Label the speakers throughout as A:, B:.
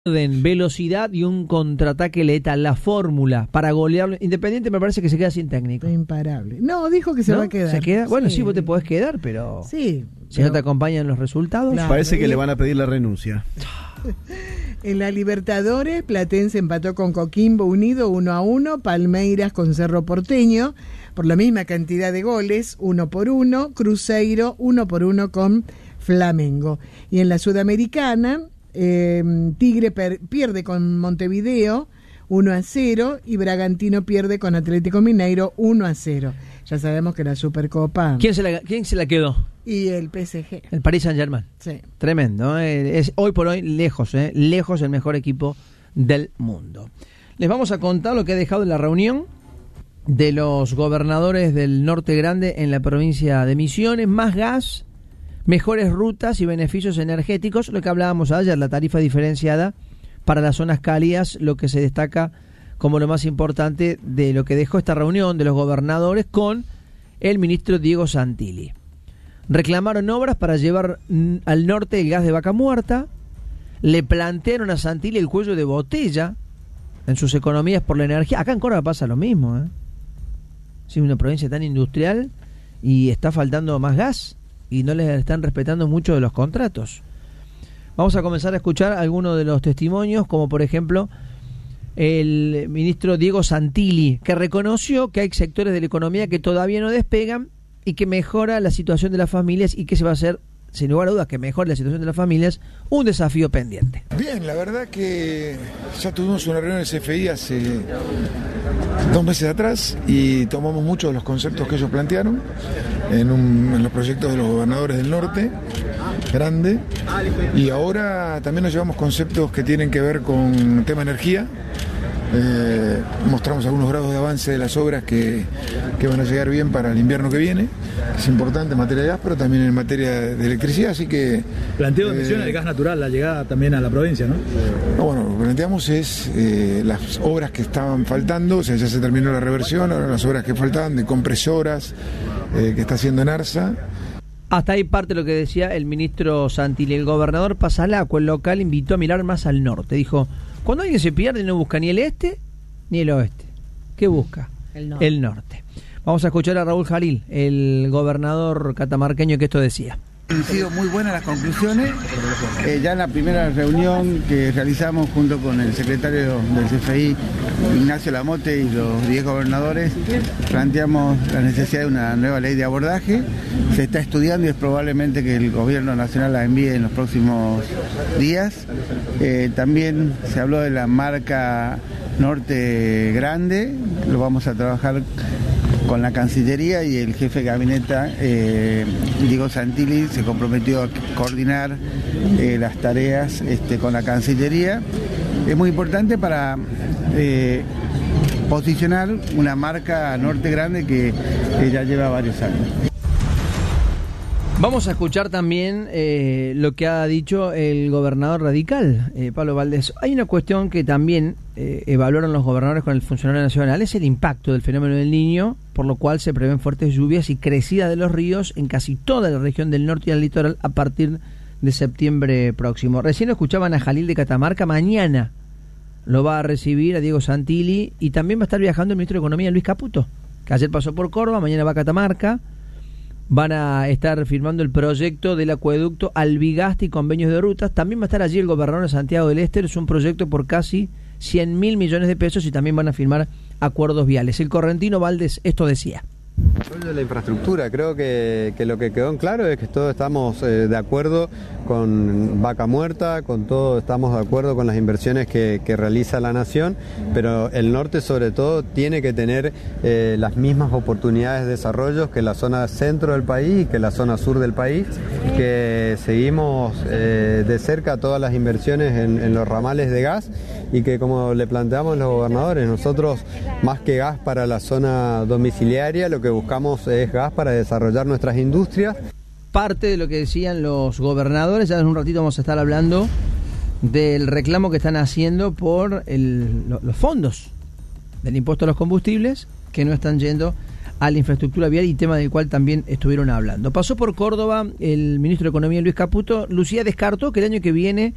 A: orden, velocidad y un contraataque letal, la fórmula para golearlo. Independiente me parece que se queda sin técnico.
B: Imparable. No, dijo que se va a quedar.
A: ¿Se queda? Bueno, sí, vos te podés quedar, pero
B: sí,
A: si no te acompañan los resultados.
B: Claro,
C: parece que le van a pedir la renuncia.
B: En la Libertadores, Platense empató con Coquimbo Unido 1-1, Palmeiras con Cerro Porteño, por la misma cantidad de goles, 1-1, Cruzeiro 1-1 con Flamengo. Y en la Sudamericana, Tigre pierde con Montevideo 1-0 y Bragantino pierde con Atlético Mineiro 1-0. Ya sabemos que la Supercopa...
A: ¿Quién se la quedó?
B: Y el PSG.
A: El Paris Saint-Germain.
B: Sí.
A: Tremendo. Es hoy por hoy lejos el mejor equipo del mundo. Les vamos a contar lo que ha dejado la reunión de los gobernadores del Norte Grande en la provincia de Misiones. Más gas, mejores rutas y beneficios energéticos. Lo que hablábamos ayer, la tarifa diferenciada para las zonas cálidas, lo que se destaca como lo más importante de lo que dejó esta reunión de los gobernadores con el ministro Diego Santilli. Reclamaron obras para llevar al norte el gas de Vaca Muerta, le plantearon a Santilli el cuello de botella en sus economías por la energía. Acá en Córdoba pasa lo mismo, Es una provincia tan industrial y está faltando más gas y no les están respetando mucho de los contratos. Vamos a comenzar a escuchar algunos de los testimonios, como por ejemplo el ministro Diego Santilli, que reconoció que hay sectores de la economía que todavía no despegan y que mejora la situación de las familias y que se va a hacer, sin lugar a dudas, que mejore la situación de las familias, un desafío pendiente.
D: Bien, la verdad que ya tuvimos una reunión del CFI hace 2 meses atrás y tomamos muchos de los conceptos que ellos plantearon en los proyectos de los gobernadores del norte, grande, y ahora también nos llevamos conceptos que tienen que ver con el tema energía. Mostramos algunos grados de avance de las obras que van a llegar bien para el invierno que viene, que es importante en materia de gas, pero también en materia de electricidad, así que...
E: Planteo de mención el gas natural, la llegada también a la provincia, ¿no?
D: Bueno, lo que planteamos es las obras que estaban faltando, o sea, ya se terminó la reversión, ahora las obras que faltaban de compresoras que está haciendo ENARSA.
A: Hasta ahí parte lo que decía el ministro Santilli. El gobernador Pasalaco, el local, invitó a mirar más al norte. Dijo: cuando alguien se pierde no busca ni el este ni el oeste. ¿Qué busca? El norte. Vamos a escuchar a Raúl Jalil, el gobernador catamarqueño, que esto decía.
F: Han sido muy buenas las conclusiones. Ya en la primera reunión que realizamos junto con el secretario del CFI, Ignacio Lamote, y los 10 gobernadores, planteamos la necesidad de una nueva ley de abordaje. Se está estudiando y es probablemente que el gobierno nacional la envíe en los próximos días. También se habló de la marca Norte Grande, lo vamos a trabajar con la Cancillería, y el jefe de gabinete, Diego Santilli, se comprometió a coordinar las tareas con la Cancillería. Es muy importante para posicionar una marca Norte Grande que ya lleva varios años.
A: Vamos a escuchar también lo que ha dicho el gobernador radical, Pablo Valdés. Hay una cuestión que también evaluaron los gobernadores con el funcionario nacional, es el impacto del fenómeno del Niño, por lo cual se prevén fuertes lluvias y crecida de los ríos en casi toda la región del norte y del litoral a partir de septiembre próximo. Recién lo escuchaban a Jalil de Catamarca. Mañana lo va a recibir a Diego Santilli, y también va a estar viajando el ministro de Economía, Luis Caputo, que ayer pasó por Córdoba, mañana va a Catamarca. Van a estar firmando el proyecto del acueducto Albigasti y convenios de rutas. También va a estar allí el gobernador de Santiago del Estero. Es un proyecto por casi 100.000 millones de pesos, y también van a firmar acuerdos viales. El correntino Valdés esto decía.
G: De la infraestructura, creo que lo que quedó en claro es que todos estamos de acuerdo con Vaca Muerta, con todo, estamos de acuerdo con las inversiones que realiza la nación, pero el norte sobre todo tiene que tener las mismas oportunidades de desarrollo que la zona centro del país y que la zona sur del país, que seguimos de cerca todas las inversiones en los ramales de gas, y que, como le planteamos a los gobernadores, nosotros más que gas para la zona domiciliaria, lo que buscamos es gas para desarrollar nuestras industrias.
A: Parte de lo que decían los gobernadores, ya en un ratito vamos a estar hablando del reclamo que están haciendo por los fondos del impuesto a los combustibles, que no están yendo a la infraestructura vial, y tema del cual también estuvieron hablando. Pasó por Córdoba el ministro de Economía, Luis Caputo. Lucía descartó que el año que viene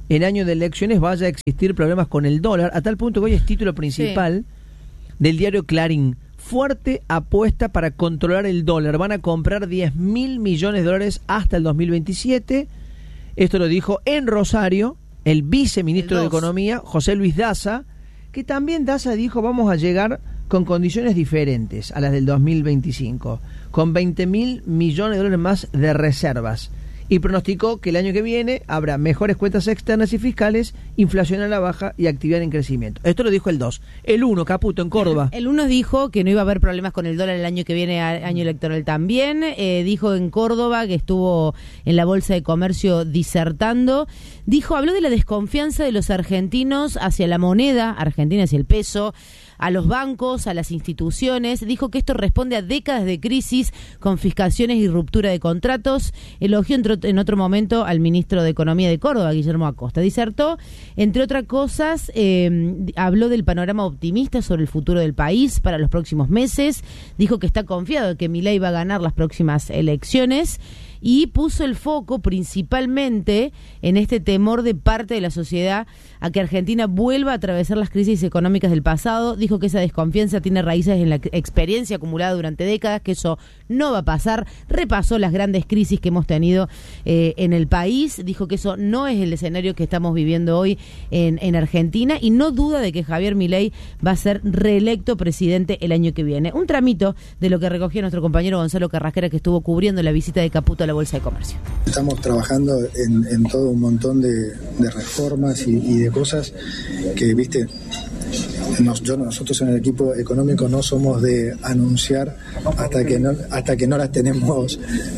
A: en año de elecciones vaya a existir problemas con el dólar, a tal punto que hoy es título principal del diario Clarín. Fuerte apuesta para controlar el dólar. Van a comprar 10.000 millones de dólares hasta el 2027. Esto lo dijo en Rosario el viceministro de Economía, José Luis Daza, que también Daza dijo vamos a llegar con condiciones diferentes a las del 2025, con 20.000 millones de dólares más de reservas. Y pronosticó que el año que viene habrá mejores cuentas externas y fiscales, inflación a la baja y actividad en crecimiento. Esto lo dijo el 2. El 1, Caputo, en Córdoba.
H: El 1 dijo que no iba a haber problemas con el dólar el año que viene, año electoral también. Dijo en Córdoba que estuvo en la Bolsa de Comercio disertando. Habló de la desconfianza de los argentinos hacia la moneda argentina, hacia el peso, a los bancos, a las instituciones. Dijo que esto responde a décadas de crisis, confiscaciones y ruptura de contratos. Elogió en otro momento al ministro de Economía de Córdoba, Guillermo Acosta. Disertó, entre otras cosas, habló del panorama optimista sobre el futuro del país para los próximos meses. Dijo que está confiado de que Milei va a ganar las próximas elecciones. Y puso el foco principalmente en este temor de parte de la sociedad a que Argentina vuelva a atravesar las crisis económicas del pasado. Dijo que esa desconfianza tiene raíces en la experiencia acumulada durante décadas, que eso no va a pasar. Repasó las grandes crisis que hemos tenido en el país. Dijo que eso no es el escenario que estamos viviendo hoy en Argentina y no duda de que Javier Milei va a ser reelecto presidente el año que viene. Un tramito de lo que recogió nuestro compañero Gonzalo Carrasquera, que estuvo cubriendo la visita de Caputo a la Bolsa de Comercio.
I: Estamos trabajando en todo un montón de reformas y de cosas que, viste, nosotros en el equipo económico no somos de anunciar hasta que no las tenemos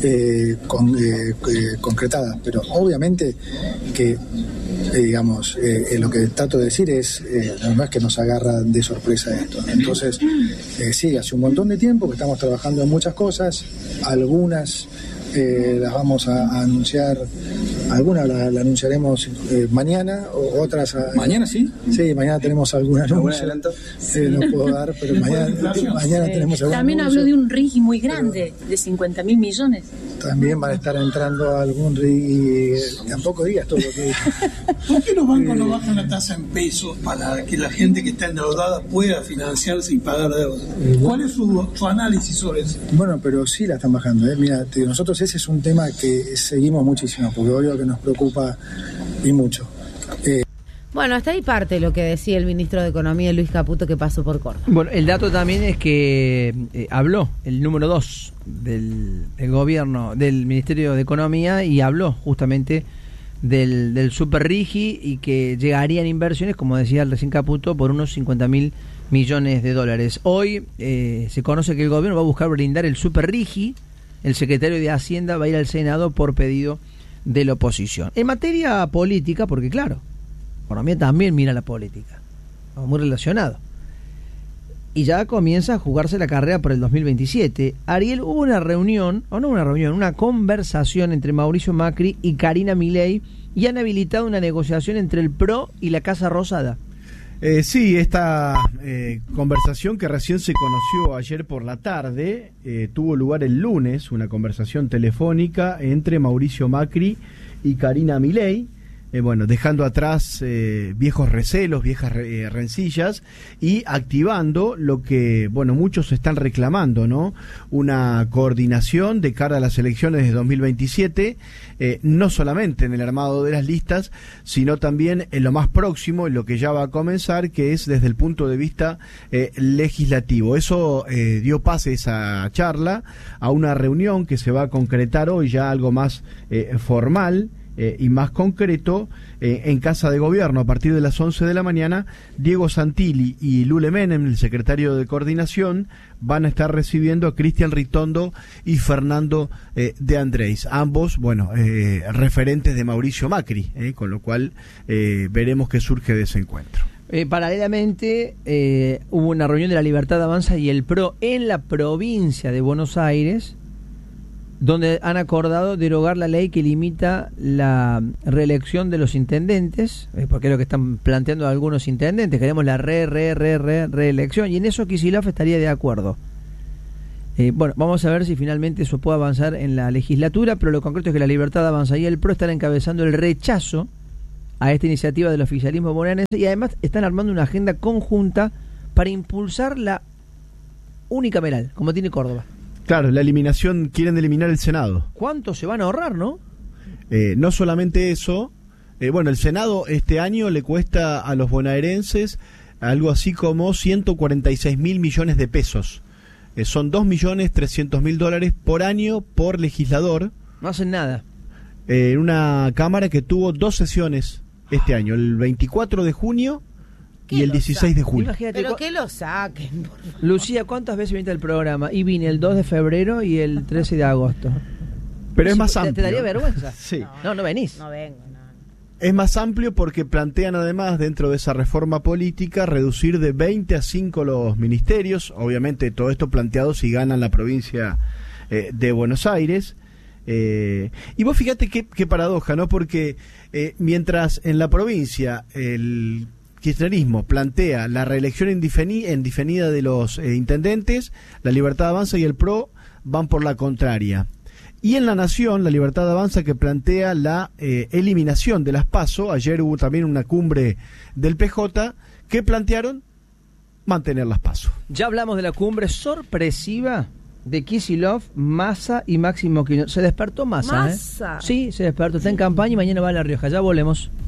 I: concretadas, pero obviamente que digamos, lo que trato de decir es, no es que nos agarra de sorpresa esto. Entonces, sí, hace un montón de tiempo que estamos trabajando en muchas cosas, algunas las vamos a anunciar, algunas las anunciaremos mañana, o otras...
J: ¿Mañana sí?
I: Sí, mañana tenemos algún anuncio. No puedo dar, pero mañana tenemos algún
K: También
I: anuncio.
K: habló de un RIGI muy grande, de 50.000 millones.
I: También van a estar entrando algún RIGI en pocos días, todo lo que dije.
J: ¿Por qué los bancos no bajan la tasa en pesos para que la gente que está endeudada pueda financiarse y pagar deuda? ¿Cuál es su análisis sobre eso?
I: Bueno, pero sí la están bajando. Mira, nosotros ese es un tema que seguimos muchísimo, porque obvio que nos preocupa y mucho.
H: Bueno, hasta ahí parte lo que decía el ministro de Economía, Luis Caputo, que pasó por Córdoba.
A: Bueno, el dato también es que habló el número 2 del gobierno, del Ministerio de Economía, y habló justamente del Super Rigi y que llegarían inversiones, como decía recién Caputo, por unos 50.000 millones de dólares. Hoy se conoce que el gobierno va a buscar brindar el Super Rigi. El secretario de Hacienda va a ir al Senado por pedido de la oposición. En materia política, porque claro, economía también mira la política, muy relacionado. Y ya comienza a jugarse la carrera por el 2027. Ariel, hubo una conversación entre Mauricio Macri y Karina Milei y han habilitado una negociación entre el PRO y la Casa Rosada.
C: Sí, esta conversación que recién se conoció ayer por la tarde tuvo lugar el lunes, una conversación telefónica entre Mauricio Macri y Karina Milei. Bueno, dejando atrás viejos recelos, viejas rencillas y activando lo que, bueno, muchos están reclamando, ¿no? Una coordinación de cara a las elecciones de 2027, no solamente en el armado de las listas, sino también en lo más próximo, en lo que ya va a comenzar, que es desde el punto de vista legislativo. Eso dio pase esa charla a una reunión que se va a concretar hoy, ya algo más formal y más concreto, en Casa de Gobierno a partir de las 11 de la mañana. Diego Santilli y Lule Menem, el secretario de Coordinación, van a estar recibiendo a Cristian Ritondo y Fernando de Andrés, ambos, bueno, referentes de Mauricio Macri, con lo cual veremos qué surge de ese encuentro.
A: Paralelamente hubo una reunión de la Libertad Avanza y el PRO en la provincia de Buenos Aires, donde han acordado derogar la ley que limita la reelección de los intendentes, porque es lo que están planteando algunos intendentes. Queremos la reelección, y en eso Kicillof estaría de acuerdo. Bueno, vamos a ver si finalmente eso puede avanzar en la legislatura, pero lo concreto es que la Libertad Avanza y el PRO están encabezando el rechazo a esta iniciativa del oficialismo bonaerense y además están armando una agenda conjunta para impulsar la unicameral, como tiene Córdoba.
C: Claro, la eliminación, quieren eliminar el Senado.
A: ¿Cuánto se van a ahorrar, no?
C: No solamente eso, bueno, el Senado este año le cuesta a los bonaerenses algo así como 146.000 millones de pesos. Son 2.300.000 por año por legislador.
A: No hacen nada.
C: En una Cámara que tuvo 2 sesiones este año, el 24 de junio y el 16 de julio.
A: Imagínate,
H: pero que lo saquen, por favor.
A: Lucía, ¿cuántas veces viniste al programa? Y vine el 2 de febrero y el 13 de agosto.
C: Pero es más amplio.
A: ¿Te daría vergüenza?
C: Sí.
A: No venís.
H: No vengo, no.
C: Es más amplio porque plantean además, dentro de esa reforma política, reducir de 20 a 5 los ministerios. Obviamente todo esto planteado si ganan la provincia de Buenos Aires. Y vos fíjate qué paradoja, ¿no? Porque mientras en la provincia el kirchnerismo plantea la reelección indefinida de los intendentes, la Libertad Avanza y el PRO van por la contraria. Y en la Nación, la Libertad Avanza que plantea la eliminación de las PASO. Ayer hubo también una cumbre del PJ que plantearon mantener las PASO.
A: Ya hablamos de la cumbre sorpresiva de Kicillof, Massa y Máximo Kirchner. Se despertó Massa,
H: ¿Massa?
A: Sí, se despertó. Está en campaña y mañana va a La Rioja. Ya volvemos.